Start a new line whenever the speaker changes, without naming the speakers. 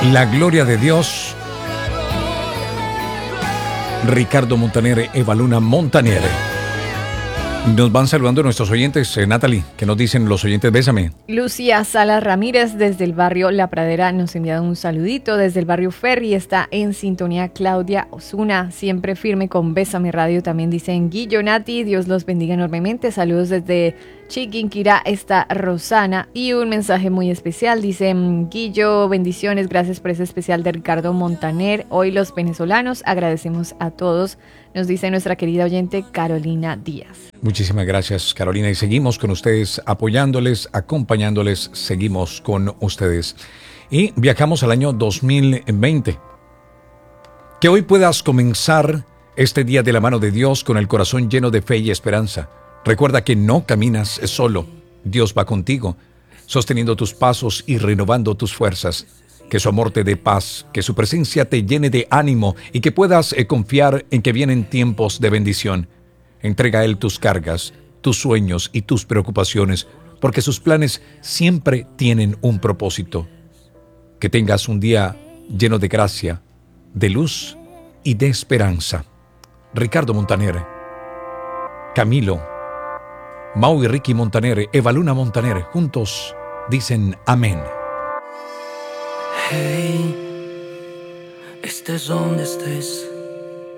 La gloria de Dios. Ricardo Montaner, Eva Luna Montaner. Nos van saludando nuestros oyentes, Natalie, que nos dicen los oyentes, bésame.
Lucía Salas Ramírez desde el barrio La Pradera nos envía un saludito. Desde el barrio Ferry está en sintonía Claudia Osuna, siempre firme con Bésame Radio. También dicen Guillo, Nati, Dios los bendiga enormemente. Saludos desde Chiquinquirá está Rosana. Y un mensaje muy especial, dice Guillo, bendiciones, gracias por ese especial de Ricardo Montaner. Hoy los venezolanos agradecemos a todos, nos dice nuestra querida oyente Carolina Díaz.
Muchísimas gracias, Carolina, y seguimos con ustedes, apoyándoles, acompañándoles, seguimos con ustedes. Y viajamos al año 2020. Que hoy puedas comenzar este día de la mano de Dios con el corazón lleno de fe y esperanza. Recuerda que no caminas solo, Dios va contigo, sosteniendo tus pasos y renovando tus fuerzas. Que su amor te dé paz, que su presencia te llene de ánimo y que puedas confiar en que vienen tiempos de bendición. Entrega a Él tus cargas, tus sueños y tus preocupaciones, porque sus planes siempre tienen un propósito. Que tengas un día lleno de gracia, de luz y de esperanza. Ricardo Montaner, Camilo, Mau y Ricky Montaner, Eva Luna Montaner, juntos dicen amén.
Hey, estés donde estés,